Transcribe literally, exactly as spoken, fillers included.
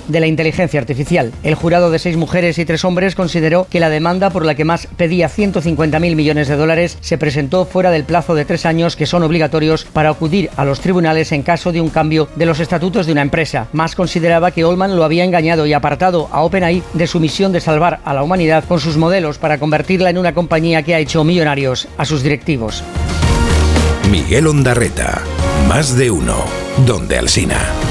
de la inteligencia artificial. El jurado de seis mujeres y tres hombres consideró que la demanda por la que más pedía ciento cincuenta mil millones de dólares se presentó fuera del plazo de tres años que son obligatorios para acudir a los tribunales en caso de un cambio de los estatutos de una empresa. Musk consideraba que Altman lo había engañado y apartado a OpenAI de su misión de salvar a la humanidad con sus modelos para convertirla en una compañía que ha hecho millonarios a sus directivos. Miguel Ondarreta, Más de Uno, Donde Alsina.